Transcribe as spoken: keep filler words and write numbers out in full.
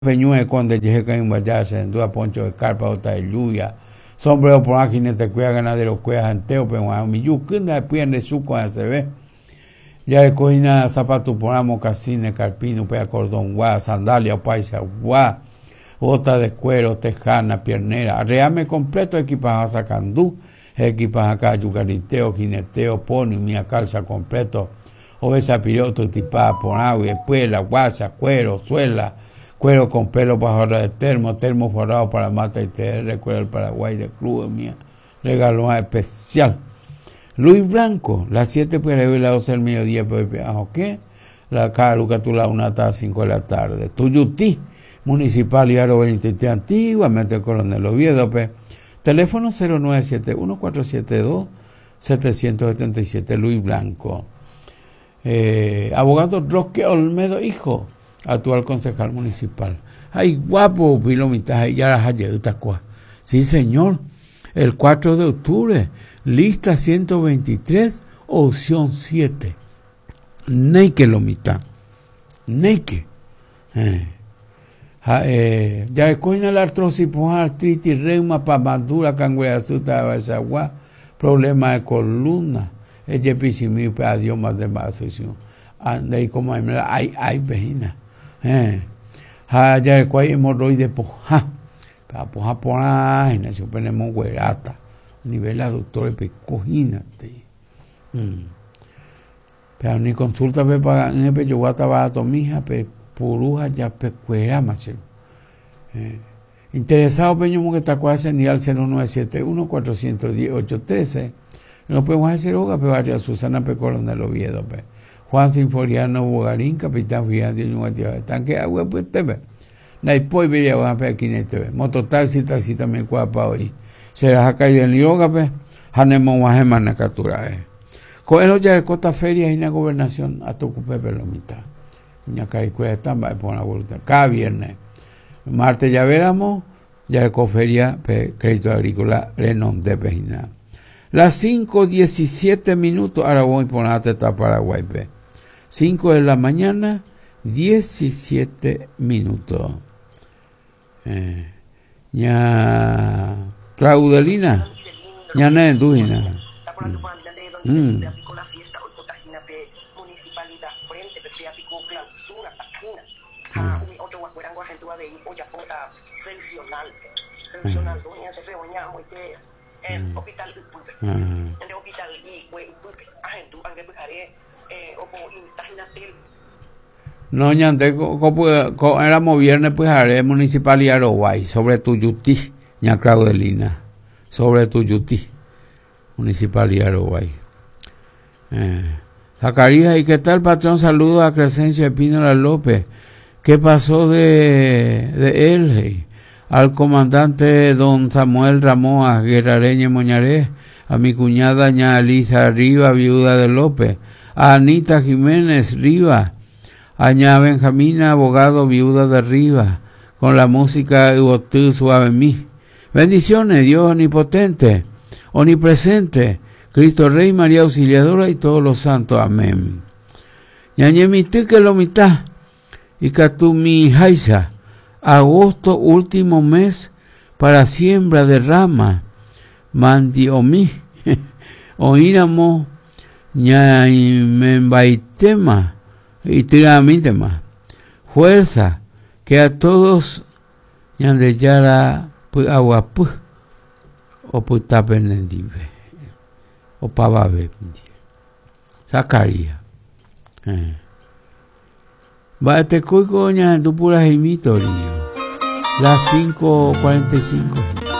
Peñue conde Yejeca en Guayase, en duda poncho de carpa ota de lluvia, sombrero por ágines de cuea ganadero cuea anteo, pero a mi yucunda de pien de suco a se ve. Ya de cojina zapato por amo casine, carpino, pea cordón, gua, sandalia, paisa, gua, bota de cuero, tejana, piernera, arreame completo equipaje sacandú, equipaje acá, yucariteo, jineteo, poni, mía calza completo, obesa piloto, tipada por agua, espuela, guasa, cuero, suela, cuero con pelo bajo de termo, termo forrado para mata y te recuerdo el Paraguay de club mía, regalo especial. Luis Blanco, las siete pues las doce del mediodía, pues, ¿qué? La caruca tú la una hasta las cinco de la tarde. Tuyutí, municipal y aro veinte, antiguamente el Coronel Oviedo, pues. Teléfono cero nueve siete uno cuatro siete dos siete siete siete, Luis Blanco. Eh, abogado Roque Olmedo, hijo, actual concejal municipal. Ay, guapo, Pilomita, ya las ayudas, sí, señor. El cuatro de octubre, lista ciento veintitrés, opción siete. Neike Lomita. Neike. Eh. Eh, ya recogen la artrosis, artritis, reuma, pamadura, cangueazuta, basagua, problema de columna, ejepisimi, pediomas de vasoción. Andei como hay, hay vejina. Eh. Ya recogen hemorroide, poja. Para poja por ahí, nació tenemos güerata. Nivel la doctora, pues cojínate. Mm. Pero ni consulta, pe pagan, en el yo voy a trabajar a mija, pe puruja ya pe cuera, macho. Eh. Interesado, peño, que está cuasi ni al cero nueve siete uno cuatro uno cero ocho uno tres. No podemos hacer hoga, pe barrio Susana, pe Coronel Oviedo, pe. Juan Sinforiano Bogarín, capitán Fiante, y tanque agua, pues te ve. Naipoy bella va a pe aquí en este mototaxi, taxi también cuapa hoy. Será acá y del yoga, pe. Hanemo Mahemana captura, eh. Coelho ya de Cota Feria y la gobernación a tu cupe pelomita. Ña caicuela estamba por la voluntad. Cada viernes. Martes ya veramos, ya de Coferia, pe, crédito agrícola, Renon de Pejina. Las cinco diecisiete minutos, ahora voy a poner a teta Paraguay, pe. cinco de la mañana, diecisiete minutos. Eh, ña Claudelina, ña ne duina. Mm. No, ñante, éramos viernes, pues haré municipal y Aroguay, sobre Tuyutí, ña Claudelina, sobre Tuyutí, municipal y Aroguay. Eh. Zacarías, ¿y qué tal, patrón? Saludos a Crescencio Espínola López. ¿Qué pasó de, de él? Al comandante don Samuel Ramón Guerrareña Moñaré, a mi cuñada ña Elisa Riva, viuda de López, a Anita Jiménez Riva, a ña Benjamina, abogado, viuda de Riva, con la música Ubotú Suave Mí. Bendiciones, Dios omnipotente, omnipresente, Cristo Rey, María Auxiliadora y todos los santos. Amén. Ñañemití que lo mitad, y Catumi Jaisa, agosto, último mes, para siembra de rama, mandiomi, oíramos, ñaimembaitema, y tiramitema, fuerza, que a todos, ñandeyara, pues aguapu, o putapenendive. O para ver, Zacarías. Eh. Va a te coña, tu pura jimito, las cinco cuarenta y cinco.